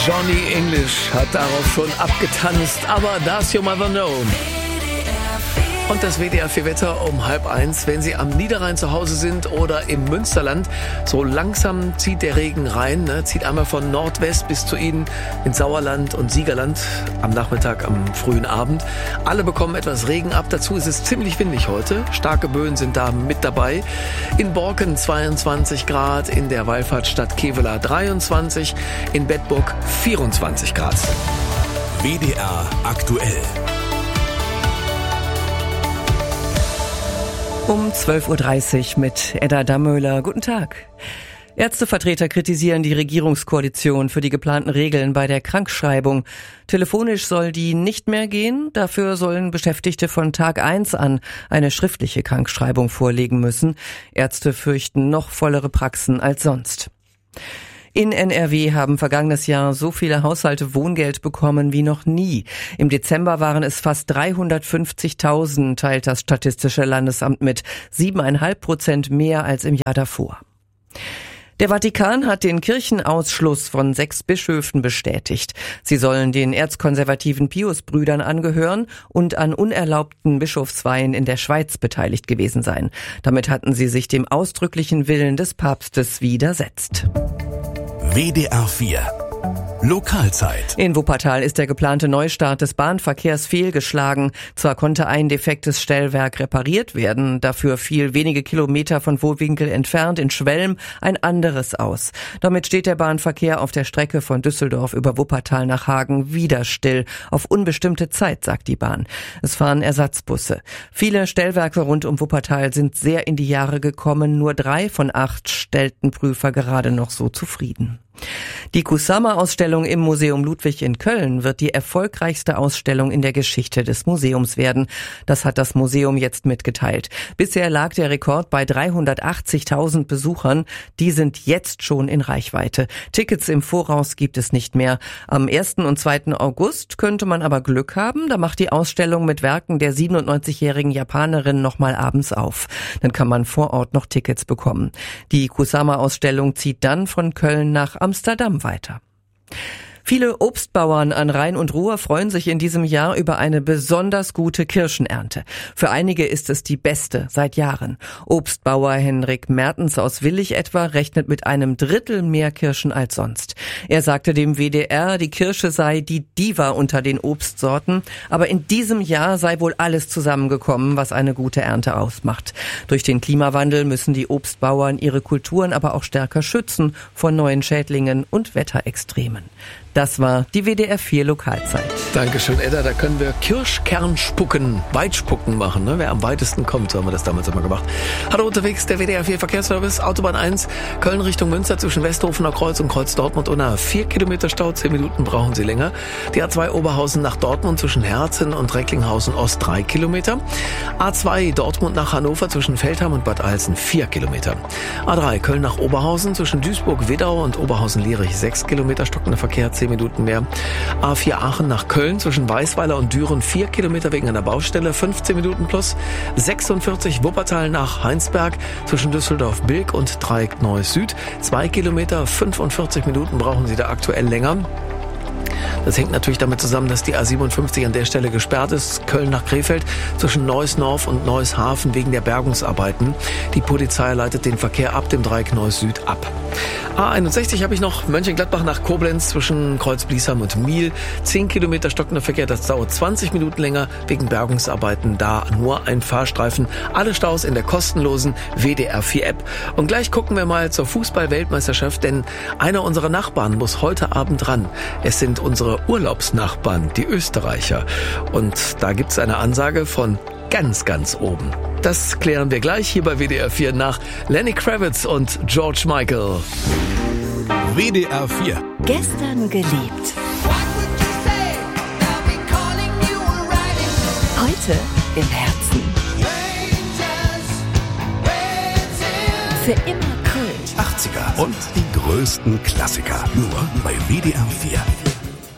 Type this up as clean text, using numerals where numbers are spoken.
Johnny English hat darauf schon abgetanzt, aber Does Your Mother Know? Und das WDR-4-Wetter um 12:30, wenn Sie am Niederrhein zu Hause sind oder im Münsterland. So langsam zieht der Regen rein, zieht einmal von Nordwest bis zu Ihnen ins Sauerland und Siegerland am Nachmittag, am frühen Abend. Alle bekommen etwas Regen ab. Dazu ist es ziemlich windig heute. Starke Böen sind da mit dabei. In Borken 22 Grad, in der Wallfahrtsstadt Kevela 23, in Bedburg 24 Grad. WDR aktuell. Um 12:30 Uhr mit Edda Dammöhler. Guten Tag. Ärztevertreter kritisieren die Regierungskoalition für die geplanten Regeln bei der Krankschreibung. Telefonisch soll die nicht mehr gehen. Dafür sollen Beschäftigte von Tag 1 an eine schriftliche Krankschreibung vorlegen müssen. Ärzte fürchten noch vollere Praxen als sonst. In NRW haben vergangenes Jahr so viele Haushalte Wohngeld bekommen wie noch nie. Im Dezember waren es fast 350.000, teilt das Statistische Landesamt mit, 7,5% mehr als im Jahr davor. Der Vatikan hat den Kirchenausschluss von 6 Bischöfen bestätigt. Sie sollen den erzkonservativen Piusbrüdern angehören und an unerlaubten Bischofsweihen in der Schweiz beteiligt gewesen sein. Damit hatten sie sich dem ausdrücklichen Willen des Papstes widersetzt. WDR 4 Lokalzeit. In Wuppertal ist der geplante Neustart des Bahnverkehrs fehlgeschlagen. Zwar konnte ein defektes Stellwerk repariert werden, dafür fiel wenige Kilometer von Vohwinkel entfernt in Schwelm ein anderes aus. Damit steht der Bahnverkehr auf der Strecke von Düsseldorf über Wuppertal nach Hagen wieder still. Auf unbestimmte Zeit, sagt die Bahn. Es fahren Ersatzbusse. Viele Stellwerke rund um Wuppertal sind sehr in die Jahre gekommen. Nur 3 von 8 stellten Prüfer gerade noch so zufrieden. Die Kusama-Ausstellung im Museum Ludwig in Köln wird die erfolgreichste Ausstellung in der Geschichte des Museums werden. Das hat das Museum jetzt mitgeteilt. Bisher lag der Rekord bei 380.000 Besuchern. Die sind jetzt schon in Reichweite. Tickets im Voraus gibt es nicht mehr. Am 1. und 2. August könnte man aber Glück haben. Da macht die Ausstellung mit Werken der 97-jährigen Japanerin nochmal abends auf. Dann kann man vor Ort noch Tickets bekommen. Die Kusama-Ausstellung zieht dann von Köln nach Amsterdam weiter. Viele Obstbauern an Rhein und Ruhr freuen sich in diesem Jahr über eine besonders gute Kirschenernte. Für einige ist es die beste seit Jahren. Obstbauer Henrik Mertens aus Willich etwa rechnet mit einem Drittel mehr Kirschen als sonst. Er sagte dem WDR, die Kirsche sei die Diva unter den Obstsorten, aber in diesem Jahr sei wohl alles zusammengekommen, was eine gute Ernte ausmacht. Durch den Klimawandel müssen die Obstbauern ihre Kulturen aber auch stärker schützen vor neuen Schädlingen und Wetterextremen. Das war die WDR 4 Lokalzeit. Dankeschön, Edda. Da können wir Kirschkernspucken, Weitspucken machen. Wer am weitesten kommt, so haben wir das damals immer gemacht. Hallo unterwegs, der WDR 4 Verkehrsservice, Autobahn 1, Köln Richtung Münster zwischen Westerhofener Kreuz und Kreuz Dortmund-Unna. 4 Kilometer Stau, 10 Minuten brauchen Sie länger. Die A2 Oberhausen nach Dortmund zwischen Herzen und Recklinghausen Ost 3 Kilometer. A2 Dortmund nach Hannover zwischen Feldham und Bad Alsen 4 Kilometer. A3 Köln nach Oberhausen zwischen Duisburg-Wedau und Oberhausen-Lierich 6 Kilometer stockender Verkehr, 10 Minuten mehr. A4 Aachen nach Köln zwischen Weißweiler und Düren 4 Kilometer wegen einer Baustelle, 15 Minuten plus. 46 Wuppertal nach Heinsberg zwischen Düsseldorf-Bilk und Dreieck Neuss Süd 2 Kilometer, 45 Minuten brauchen Sie da aktuell länger. Das hängt natürlich damit zusammen, dass die A57 an der Stelle gesperrt ist. Köln nach Krefeld zwischen Neuss-Norf und Neuss-Hafen wegen der Bergungsarbeiten. Die Polizei leitet den Verkehr ab dem Dreieck Neuss Süd ab. A61 habe ich noch, Mönchengladbach nach Koblenz zwischen Kreuz-Bliesheim und Miel. 10 Kilometer stockender Verkehr, das dauert 20 Minuten länger wegen Bergungsarbeiten. Da nur ein Fahrstreifen. Alle Staus in der kostenlosen WDR 4 App. Und gleich gucken wir mal zur Fußball-Weltmeisterschaft, denn einer unserer Nachbarn muss heute Abend ran. Es sind unsere Urlaubsnachbarn, die Österreicher. Und da gibt's eine Ansage von ganz, ganz oben. Das klären wir gleich hier bei WDR 4 nach Lenny Kravitz und George Michael. WDR 4 Gestern geliebt. Heute im Herzen. Für immer Kult. 80er und die größten Klassiker. Nur bei WDR 4.